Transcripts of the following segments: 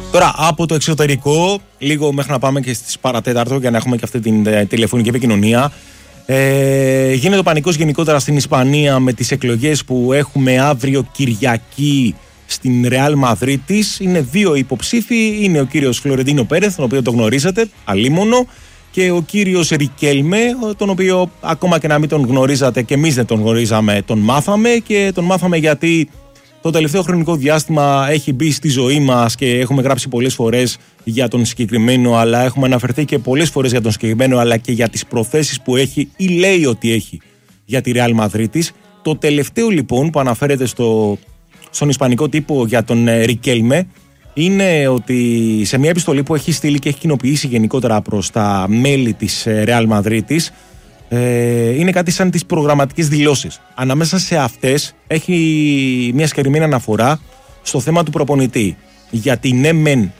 Τώρα από το εξωτερικό, λίγο μέχρι να πάμε και στις παρατέταρτο για να έχουμε και αυτή την τηλεφωνική επικοινωνία. Γίνεται ο πανικός γενικότερα στην Ισπανία με τις εκλογές που έχουμε αύριο Κυριακή στην Ρεάλ Μαδρίτης. Είναι δύο υποψήφοι, είναι ο κύριος Φλωρεντίνο Πέρεθ, τον οποίο το γνωρίζετε, αλίμονο, και ο κύριος Ρικέλμε, τον οποίο ακόμα και να μην τον γνωρίζατε και εμείς δεν τον γνωρίζαμε, τον μάθαμε, και τον μάθαμε γιατί το τελευταίο χρονικό διάστημα έχει μπει στη ζωή μας και έχουμε γράψει πολλές φορές για τον συγκεκριμένο, αλλά έχουμε αναφερθεί και πολλές φορές για τον συγκεκριμένο, αλλά και για τις προθέσεις που έχει ή λέει ότι έχει για τη Ρεάλ Μαδρίτης. Το τελευταίο λοιπόν που αναφέρεται στον ισπανικό τύπο για τον Ρικέλμε είναι ότι σε μια επιστολή που έχει στείλει και έχει κοινοποιήσει γενικότερα προς τα μέλη της Ρεάλ Μαδρίτης, είναι κάτι σαν τις προγραμματικές δηλώσεις. Ανάμεσα σε αυτές έχει μια συγκεκριμένη αναφορά στο θέμα του προπονητή. Γιατί ναι μεν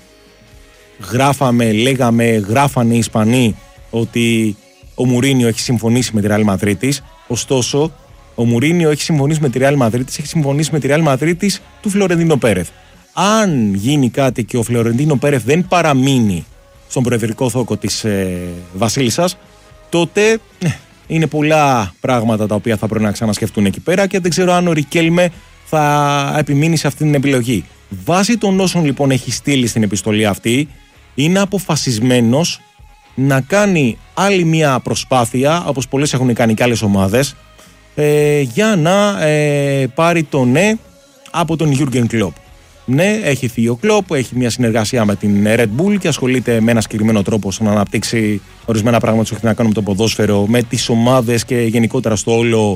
γράφανε οι Ισπανοί ότι ο Μουρίνιο έχει συμφωνήσει με τη Ρεάλ Μαδρίτης, ωστόσο ο Μουρίνιο έχει συμφωνήσει με τη Ρεάλ Μαδρίτης, έχει συμφωνήσει με τη Ρεάλ Μαδρίτης του Φλωρεντίνο Πέρεθ. Αν γίνει κάτι και ο Φλωρεντίνο Πέρεθ δεν παραμείνει στον προεδρικό θόκο της Βασίλισσας, τότε είναι πολλά πράγματα τα οποία θα πρέπει να ξανασκεφτούν εκεί πέρα και δεν ξέρω αν ο Ρικέλμε θα επιμείνει σε αυτή την επιλογή. Βάσει των όσων λοιπόν έχει στείλει στην επιστολή αυτή, είναι αποφασισμένος να κάνει άλλη μια προσπάθεια, όπως πολλές έχουν κάνει και άλλες ομάδες, για να πάρει το ναι από τον Γιούργεν Κλοπ. Ναι, έχει φύγει ο Κλοπ, έχει μια συνεργασία με την Red Bull και ασχολείται με ένα συγκεκριμένο τρόπο στο να αναπτύξει ορισμένα πράγματα που έχει να κάνουν με το ποδόσφαιρο, με τις ομάδες και γενικότερα στο όλο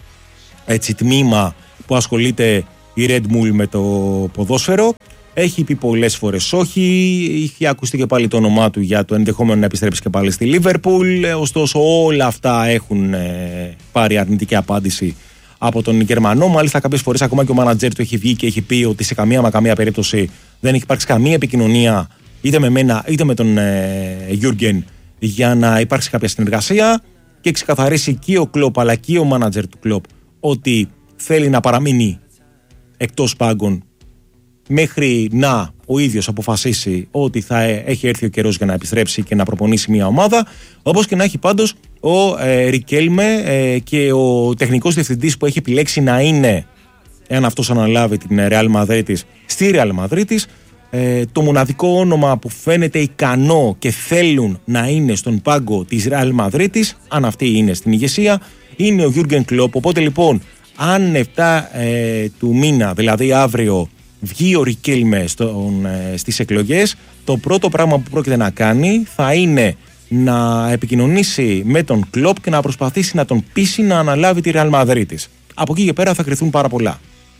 τμήμα που ασχολείται η Red Bull με το ποδόσφαιρο. Έχει πει πολλές φορές όχι, είχε ακουστεί και πάλι το όνομά του για το ενδεχόμενο να επιστρέψει και πάλι στη Liverpool, ωστόσο όλα αυτά έχουν πάρει αρνητική απάντηση από τον Γερμανό. Μάλιστα, κάποιες φορές ακόμα και ο μάνατζερ του έχει βγει και έχει πει ότι σε καμία περίπτωση δεν έχει υπάρξει καμία επικοινωνία είτε με μένα είτε με τον Γιούργεν για να υπάρξει κάποια συνεργασία, και ξεκαθαρίσει και ο Κλοπ αλλά και ο μάνατζερ του Κλοπ ότι θέλει να παραμείνει εκτός πάγκων μέχρι να ο ίδιος αποφασίσει ότι θα έχει έρθει ο καιρός για να επιστρέψει και να προπονήσει μια ομάδα. Όπως και να έχει, πάντως ο Ρικέλμε και ο τεχνικός διευθυντής που έχει επιλέξει να είναι, εάν αυτός αναλάβει την Ρεάλ Μαδρίτης, στη Ρεάλ Μαδρίτης, το μοναδικό όνομα που φαίνεται ικανό και θέλουν να είναι στον πάγκο της Ρεάλ Μαδρίτης, αν αυτή είναι στην ηγεσία, είναι ο Γιούργεν Κλοπ. Οπότε λοιπόν, αν 7 του μήνα, δηλαδή αύριο, βγει ο Ρικέλμε στις εκλογές, το πρώτο πράγμα που πρόκειται να κάνει θα είναι να επικοινωνήσει με τον Κλοπ και να προσπαθήσει να τον πείσει να αναλάβει τη Ρεάλ Μαδρίτης. Από εκεί και πέρα θα κρυθούν πάρα πολλά.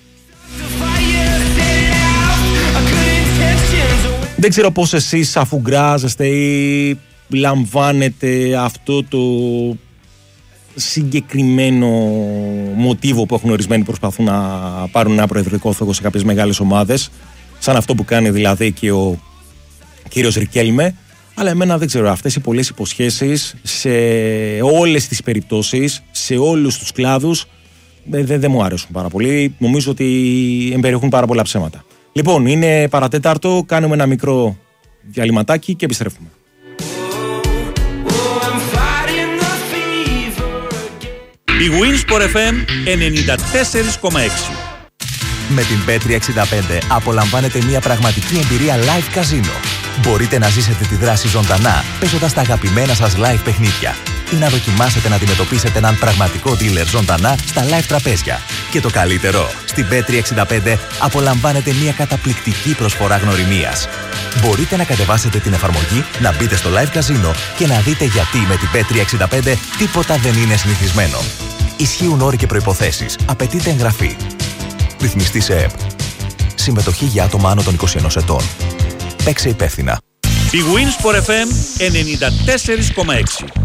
Δεν ξέρω πώς εσείς αφουγκράζεστε ή λαμβάνετε αυτό το συγκεκριμένο μοτίβο που έχουν ορισμένοι, προσπαθούν να πάρουν ένα προεδρικό θόκο σε κάποιες μεγάλες ομάδες, σαν αυτό που κάνει δηλαδή και ο κύριος Ρικέλμε. Αλλά εμένα δεν ξέρω, αυτές οι πολλές υποσχέσεις σε όλες τις περιπτώσεις, σε όλους τους κλάδους, δεν μου αρέσουν πάρα πολύ. Νομίζω ότι εμπεριέχουν πάρα πολλά ψέματα. Λοιπόν, είναι παρατέταρτο, κάνουμε ένα μικρό διαλυματάκι και επιστρέφουμε. Η Winsport FM 94,6. Με την Bet365 απολαμβάνετε μια πραγματική εμπειρία live καζίνο. Μπορείτε να ζήσετε τη δράση ζωντανά παίζοντας τα αγαπημένα σας live παιχνίδια ή να δοκιμάσετε να αντιμετωπίσετε έναν πραγματικό dealer ζωντανά στα live τραπέζια. Και το καλύτερο, στην Bet365 απολαμβάνετε μια καταπληκτική προσφορά γνωριμίας. Μπορείτε να κατεβάσετε την εφαρμογή, να μπείτε στο live καζίνο και να δείτε γιατί με την Bet365 τίποτα δεν είναι συνηθισμένο. Ισχύουν όροι και προϋποθέσεις. Απαιτείται εγγραφή. Ρυθμιστή σε ΕΠ. Συμμετοχή για άτομα άνω των 21 ετών. Παίξε υπεύθυνα. Η Winsport FM 94,6.